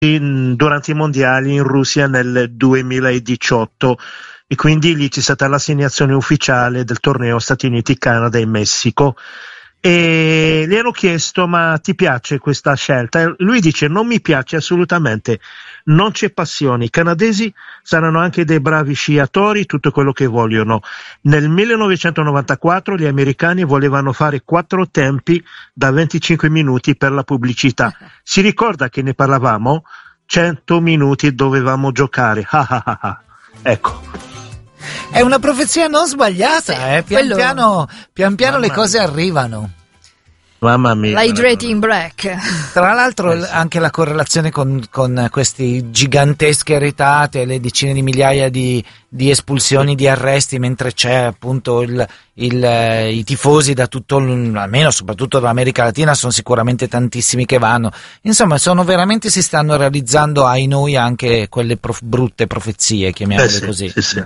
durante i mondiali in Russia nel 2018 e quindi lì c'è stata l'assegnazione ufficiale del torneo Stati Uniti, Canada e Messico. E gli hanno chiesto: ma ti piace questa scelta? E lui dice: non mi piace assolutamente, non c'è passione, i canadesi saranno anche dei bravi sciatori, tutto quello che vogliono. Nel 1994 gli americani volevano fare 4 tempi da 25 minuti per la pubblicità, si ricorda che ne parlavamo? 100 minuti dovevamo giocare, ecco. È una profezia non sbagliata, sì, pian piano le cose arrivano. Mamma mia. L'hydrating break. Tra l'altro anche la correlazione con questi gigantesche retate, le decine di migliaia di espulsioni, di arresti, mentre c'è appunto i tifosi da tutto, almeno soprattutto dall'America Latina, sono sicuramente tantissimi che vanno. Insomma, si stanno realizzando ai noi anche quelle brutte profezie, chiamiamole così. Sì.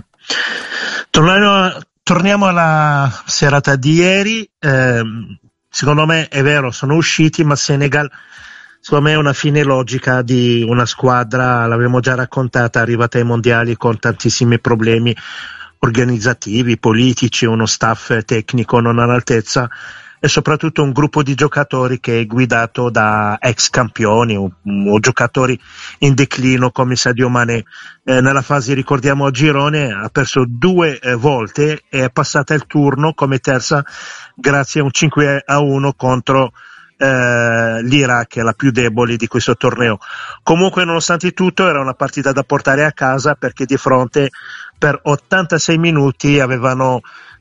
Torniamo alla serata di ieri. Secondo me è vero, sono usciti, ma Senegal secondo me è una fine logica di una squadra, l'abbiamo già raccontata, arrivata ai mondiali con tantissimi problemi organizzativi, politici, uno staff tecnico non all'altezza e soprattutto un gruppo di giocatori che è guidato da ex campioni o giocatori in declino come Sadio Mané. Nella fase, ricordiamo, a girone ha perso 2 volte e è passata il turno come terza grazie a un 5-1 contro l'Iraq, la più debole di questo torneo. Comunque, nonostante tutto, era una partita da portare a casa, perché di fronte per 86 minuti avevano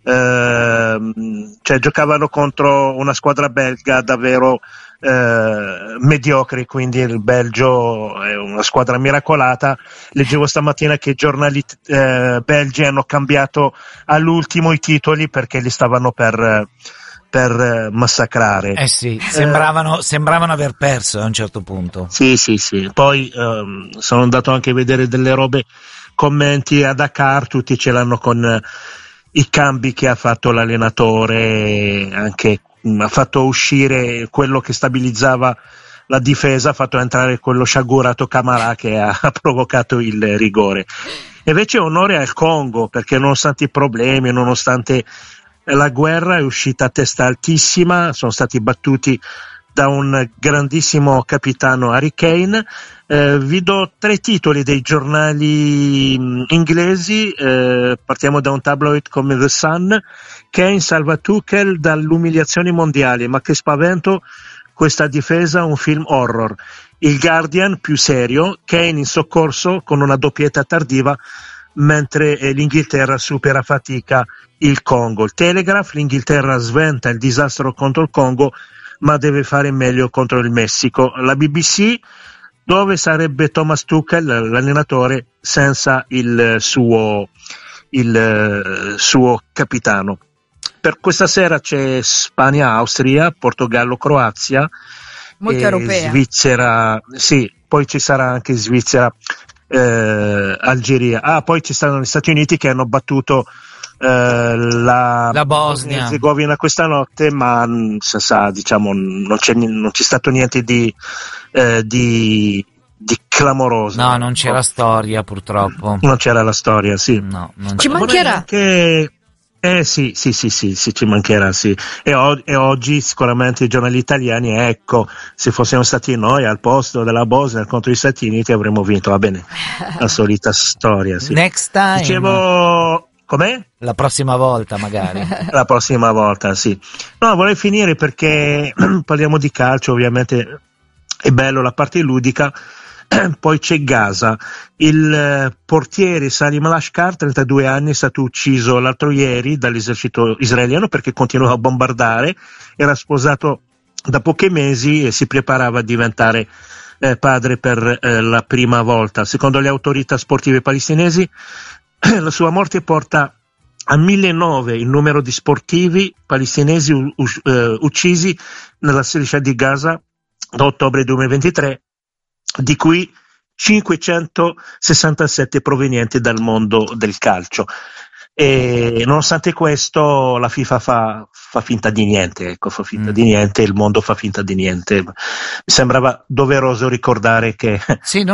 giocavano contro una squadra belga davvero mediocre, quindi il Belgio è una squadra miracolata. Leggevo stamattina che i giornali belgi hanno cambiato all'ultimo i titoli perché li stavano per massacrare. Sembravano aver perso a un certo punto. Sì. Poi sono andato anche a vedere delle robe, commenti a Dakar, tutti ce l'hanno con i cambi che ha fatto l'allenatore, anche ha fatto uscire quello che stabilizzava la difesa, ha fatto entrare quello sciagurato Camara che ha provocato il rigore. Invece onore al Congo, perché nonostante i problemi, nonostante la guerra, è uscita a testa altissima, sono stati battuti da un grandissimo capitano Harry Kane. Vi do 3 titoli dei giornali inglesi, partiamo da un tabloid come The Sun. Kane salva Tuchel dall'umiliazione mondiale, ma che spavento questa difesa, un film horror. Il Guardian, più serio, Kane in soccorso con una doppietta tardiva mentre l'Inghilterra supera a fatica il Congo. Il Telegraph, l'Inghilterra sventa il disastro contro il Congo ma deve fare meglio contro il Messico. La BBC, dove sarebbe Thomas Tuchel, l'allenatore, senza il suo capitano. Per questa sera c'è Spagna-Austria, Portogallo-Croazia, molto europea. Svizzera, sì, poi ci sarà anche Svizzera-Algeria. Poi ci saranno gli Stati Uniti che hanno battuto la Bosnia e Erzegovina questa notte, ma diciamo non c'è stato niente di clamoroso. No, non c'era storia, purtroppo. Non c'era la storia, sì. No, non ci mancherà. Sì, ci mancherà, sì. E oggi sicuramente i giornali italiani, ecco, se fossimo stati noi al posto della Bosnia contro gli Stati Uniti avremmo vinto, va bene. La solita storia, sì. Next time. Dicevo, com'è? La prossima volta, magari. La prossima volta, sì. No, vorrei finire perché parliamo di calcio, ovviamente è bello la parte ludica. Poi c'è Gaza, il portiere Salim Lashkar, 32 anni, è stato ucciso l'altro ieri dall'esercito israeliano perché continuava a bombardare, era sposato da pochi mesi e si preparava a diventare padre per la prima volta. Secondo le autorità sportive palestinesi la sua morte porta a 1.009 il numero di sportivi palestinesi uccisi nella striscia di Gaza da ottobre 2023, di cui 567 provenienti dal mondo del calcio. e nonostante questo la FIFA fa finta di niente, ecco, fa finta di niente, il mondo fa finta di niente. Mi sembrava doveroso ricordare che sì,